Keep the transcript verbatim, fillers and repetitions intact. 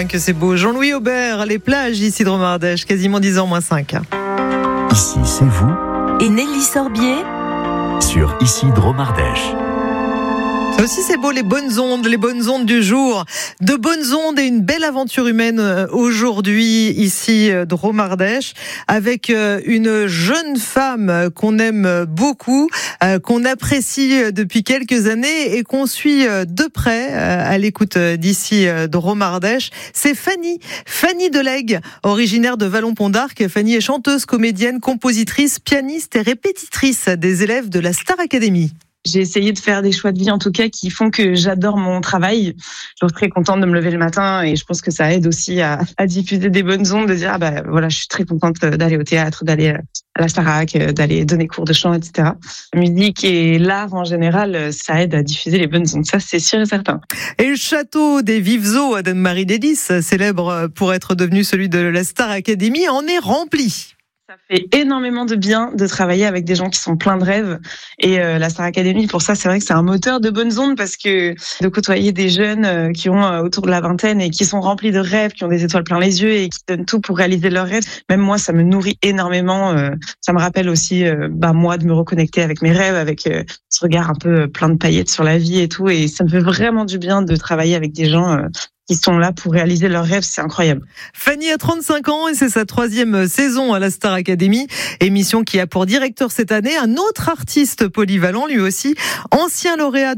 que c'est beau. Jean-Louis Aubert, les plages ici de Dromardèche, quasiment dix ans moins cinq. Ici, c'est vous. Et Nelly Sorbier Sur Ici Dromardèche. Ça aussi c'est beau, les bonnes ondes, les bonnes ondes du jour. De bonnes ondes et une belle aventure humaine aujourd'hui ici Dromardèche avec une jeune femme qu'on aime beaucoup, qu'on apprécie depuis quelques années et qu'on suit de près à l'écoute d'ici Dromardèche. C'est Fanny, Fanny Delègue, originaire de Vallon-Pont d'Arc. Fanny est chanteuse, comédienne, compositrice, pianiste et répétitrice des élèves de la Star Academy. J'ai essayé de faire des choix de vie, en tout cas, qui font que j'adore mon travail. Je suis très contente de me lever le matin et je pense que ça aide aussi à, à diffuser des bonnes ondes, de dire, ah bah, voilà, je suis très contente d'aller au théâtre, d'aller à la Starac, d'aller donner cours de chant, et cetera. La musique et l'art, en général, ça aide à diffuser les bonnes ondes. Ça, c'est sûr et certain. Et le château des Vives Eaux à Danemarie d'Hélice, célèbre pour être devenu celui de la Star Academy, en est rempli. Ça fait énormément de bien de travailler avec des gens qui sont pleins de rêves. Et euh, la Star Academy, pour ça, c'est vrai que c'est un moteur de bonnes ondes parce que de côtoyer des jeunes euh, qui ont euh, autour de la vingtaine et qui sont remplis de rêves, qui ont des étoiles plein les yeux et qui donnent tout pour réaliser leurs rêves, même moi, ça me nourrit énormément. Euh, ça me rappelle aussi, euh, bah moi, de me reconnecter avec mes rêves, avec euh, ce regard un peu plein de paillettes sur la vie et tout. Et ça me fait vraiment du bien de travailler avec des gens euh, qui sont là pour réaliser leurs rêves, c'est incroyable. Fanny a trente-cinq ans et c'est sa troisième saison à la Star Academy, émission qui a pour directeur cette année un autre artiste polyvalent, lui aussi, ancien lauréat